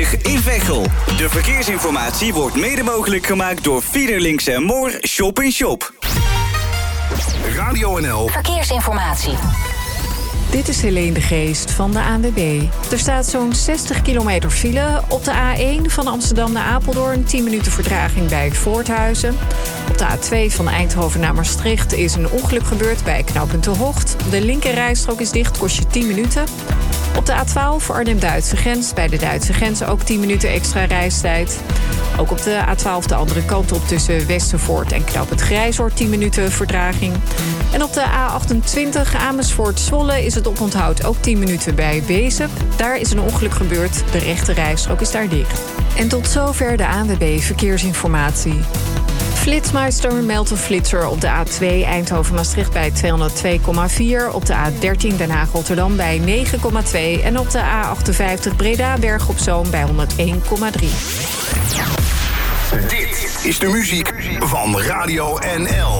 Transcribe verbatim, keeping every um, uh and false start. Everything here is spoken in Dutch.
in Veghel. De verkeersinformatie wordt mede mogelijk gemaakt door Fiederlinks en Moor Shop in Shop. Radio N L Verkeersinformatie. Dit is Helene de Geest van de A N W B. Er staat zo'n zestig kilometer file. Op de A één van Amsterdam naar Apeldoorn tien minuten vertraging bij Voorthuizen. Op de A twee van Eindhoven naar Maastricht is een ongeluk gebeurd bij knooppunt De Hocht. De linkerrijstrook is dicht, kost je tien minuten. Op de A twaalf Arnhem-Duitse grens, bij de Duitse grens ook tien minuten extra reistijd. Ook op de A twaalf de andere kant op tussen Westervoort en knooppunt Grijzoord tien minuten vertraging. En op de A achtentwintig Amersfoort-Zwolle is het oponthoud ook tien minuten bij Wezep. Daar is een ongeluk gebeurd, de rechte rijstrook is daar dicht. En tot zover de A N W B Verkeersinformatie. Flitsmeister meldt een flitser op de A twee Eindhoven-Maastricht bij tweehonderdtwee komma vier... op de A dertien Den Haag-Rotterdam bij negen komma twee... en op de A achtenvijftig Breda-Berg op Zoom bij honderdéén komma drie. Dit is de muziek van Radio N L.